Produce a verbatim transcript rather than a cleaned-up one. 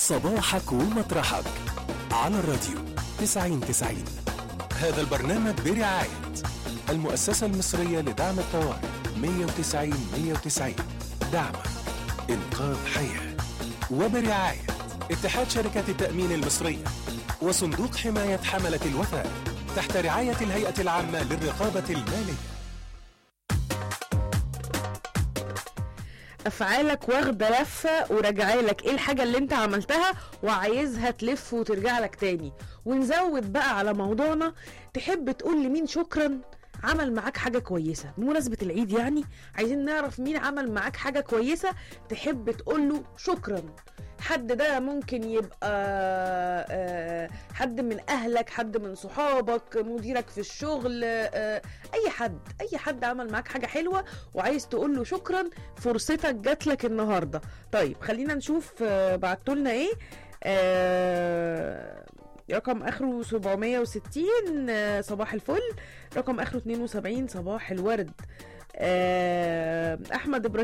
صباحك ومطرحك على الراديو تسعين تسعين. هذا البرنامج برعاية المؤسسة المصرية لدعم الطوارئ مية وتسعين مية وتسعين، دعمك إنقاذ حياة، وبرعاية اتحاد شركات التأمين المصرية وصندوق حماية حملة الوفاء تحت رعاية الهيئة العامة للرقابة المالية. افعالك واخده لفه وراجعه لك ايه الحاجه اللي انت عملتها وعايزها تلف وترجع لك تاني. ونزود بقى على موضوعنا، تحب تقول لمين شكرا عمل معاك حاجه كويسه بمناسبه العيد؟ يعني عايزين نعرف مين عمل معاك حاجه كويسه تحب تقول له شكرا. حد ده ممكن يبقى حد من اهلك، حد من صحابك، مديرك في الشغل، اي حد اي حد عمل معاك حاجه حلوه وعايز تقول له شكرا. فرصتك جات لك النهارده. طيب خلينا نشوف بعتولنا ايه. رقم اخره سبعمية وستين صباح الفل، رقم اخره اتنين وسبعين صباح الورد. احمد ابراهيم